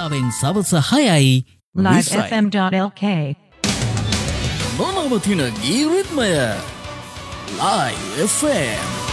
වෙලාවෙන් සවස 6යි livefm.lk නොනවතින ගී රිද්මය Live FM